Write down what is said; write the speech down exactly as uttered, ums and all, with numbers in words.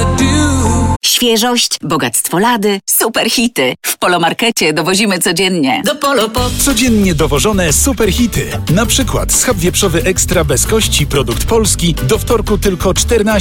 Świeżość, bogactwo lady, super hity. W Polomarkecie dowozimy codziennie. Do Polopop. Codziennie dowożone super hity. Na przykład schab wieprzowy ekstra bez kości, produkt polski, do wtorku tylko czternaście